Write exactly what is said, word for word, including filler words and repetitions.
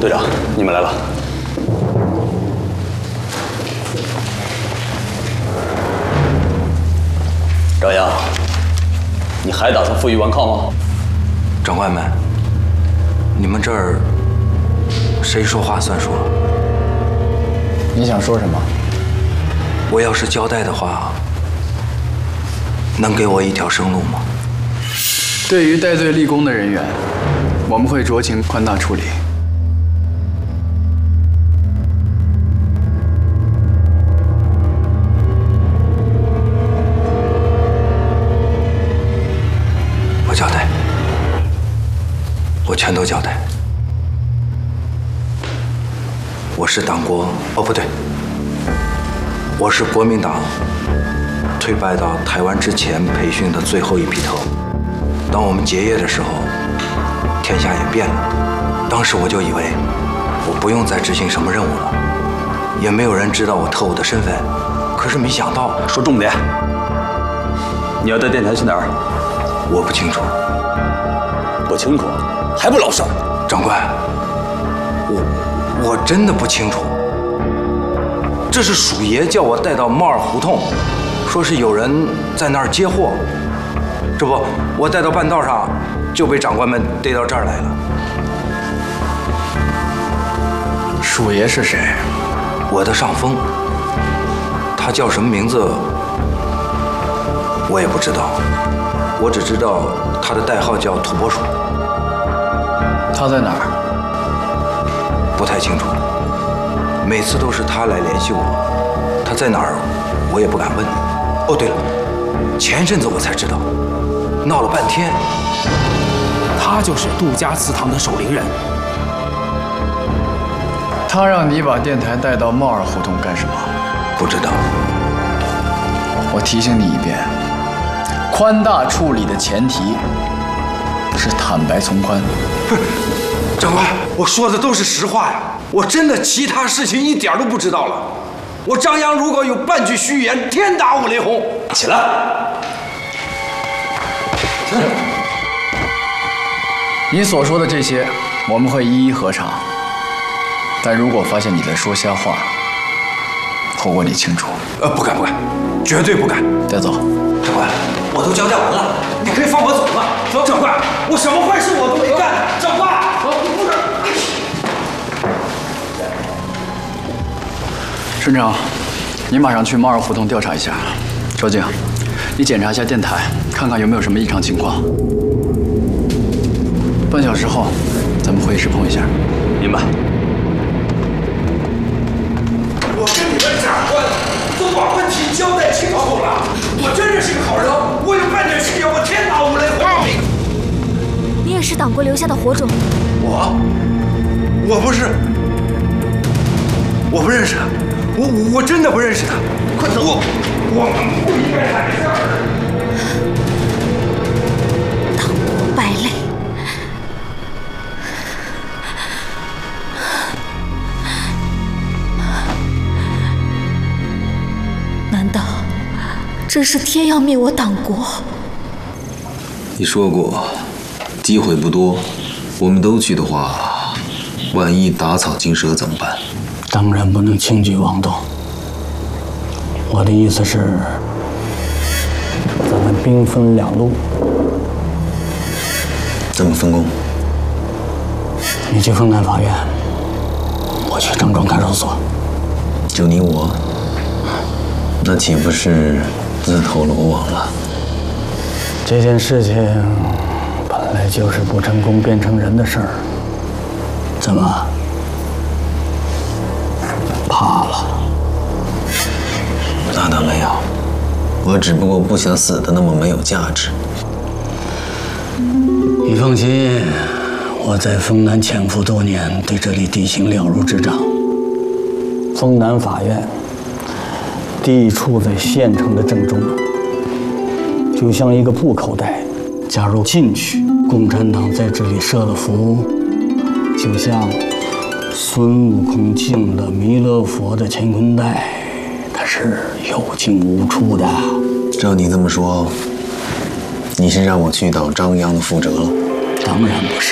队长，你们来了。张扬，你还打算负隅顽抗吗？ 长官们，你们这儿谁说话算数？ 你想说什么？ 我要是交代的话，能给我一条生路吗？ 对于戴罪立功的人员，我们会酌情宽大处理。 我交代，我全都交代。我是党国，哦不对，我是国民党退败到台湾之前培训的最后一批特务。当我们结业的时候，天下也变了。当时我就以为我不用再执行什么任务了，也没有人知道我特务的身份。可是没想到， 说重点，你要带电台去哪儿？ 我不清楚。 不清楚，还不老实？ 长官，我我真的不清楚。这是鼠爷叫我带到帽儿胡同，说是有人在那儿接货。这不，我带到半道上，就被长官们逮到这儿来了。 鼠爷是谁？ 我的上峰，他叫什么名字，我也不知道。我只知道他的代号叫土拨鼠。 他在哪儿？ 不太清楚。每次都是他来联系我，他在哪儿，我也不敢问。哦，对了，前阵子我才知道。闹了半天， 他就是杜家祠堂的守灵人。 他让你把电台带到帽儿胡同干什么？ 不知道。 我提醒你一遍，宽大处理的前提是坦白从宽。 不是，长官，我说的都是实话呀，我真的其他事情一点都不知道了。我张扬如果有半句虚言，天打五雷轰！ 起来。 你所说的这些，我们会一一核查。但如果发现你在说瞎话，后果你清楚。 呃，不敢不敢，绝对不敢。 带走。 长官，我都交代完了，你可以放我走了。走，长官，我什么坏事我都没干。长官，走，不是。 村长，你马上去帽儿胡同调查一下。周静，你检查一下电台，看看有没有什么异常情况。半小时后，咱们会议室碰一下。 明白。 我跟你们长官都把问题交代清楚了，我真的是个好人，我有半点虚言，我天打五雷轰！ 你也是党国留下的火种。 我，我不是，我不认识他，我我真的不认识他。快走！我我们不应该在这儿。 党国败类。难道这是天要灭我党国？ 你说过，机会不多，我们都去的话，万一打草惊蛇怎么办？ 当然不能轻举妄动。我的意思是，咱们兵分两路。 怎么分工？ 你去丰南法院，我去郑庄看守所。 就你我，那岂不是自投罗网了？ 这件事情本来就是不成功变成人的事儿，怎么怕了？ 那倒没有，我只不过不想死的那么没有价值。 你放心，我在丰南潜伏多年，对这里地形了如指掌。丰南法院地处在县城的正中，就像一个布口袋。假如进去，共产党在这里设了伏，就像孙悟空进了弥勒佛的乾坤袋，他是有进无出的。 照你这么说，你是让我去当张扬的副哲了？ 当然不是。